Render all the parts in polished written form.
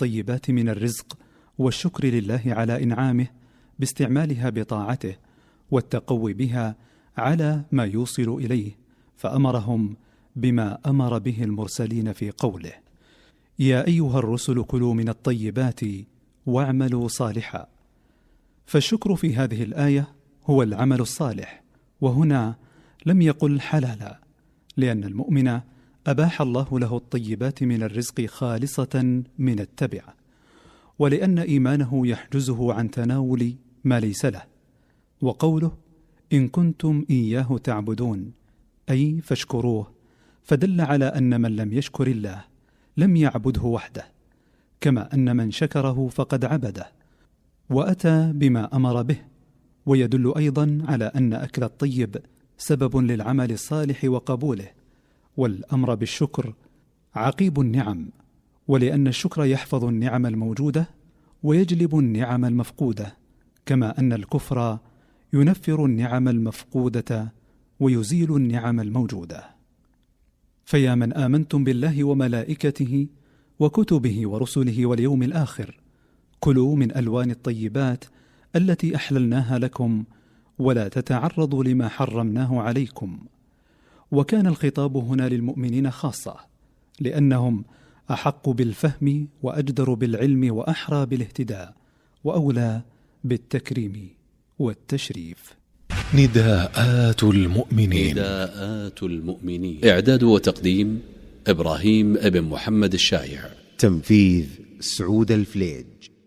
الطيبات من الرزق والشكر لله على إنعامه باستعمالها بطاعته والتقوي بها على ما يوصل إليه، فأمرهم بما أمر به المرسلين في قوله: يا أيها الرسل كلوا من الطيبات واعملوا صالحا. فالشكر في هذه الآية هو العمل الصالح، وهنا لم يقل حلالا، لأن المؤمن أباح الله له الطيبات من الرزق خالصة من التبع، ولأن إيمانه يحجزه عن تناول ما ليس له. وقوله إن كنتم إياه تعبدون أي فاشكروه، فدل على أن من لم يشكر الله لم يعبده وحده، كما أن من شكره فقد عبده وأتى بما أمر به. ويدل أيضا على أن أكل الطيب سبب للعمل الصالح وقبوله، والأمر بالشكر عقيب النعم، ولأن الشكر يحفظ النعم الموجودة ويجلب النعم المفقودة، كما أن الكفر ينفر النعم المفقودة ويزيل النعم الموجودة. فيا من آمنتم بالله وملائكته وكتبه ورسله واليوم الآخر، كلوا من ألوان الطيبات التي أحللناها لكم، ولا تتعرضوا لما حرمناه عليكم. وكان الخطاب هنا للمؤمنين خاصة، لأنهم أحق بالفهم وأجدر بالعلم وأحرى بالاهتداء وأولى بالتكريم والتشريف. نداءات المؤمنين. إعداد وتقديم إبراهيم ابن محمد الشايع. تنفيذ سعود الفليج.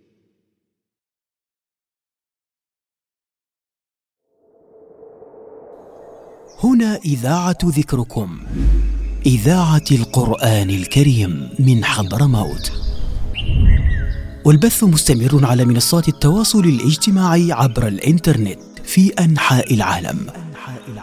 هنا إذاعة ذكركم، إذاعة القرآن الكريم من حضرموت، والبث مستمر على منصات التواصل الاجتماعي عبر الإنترنت في أنحاء العالم.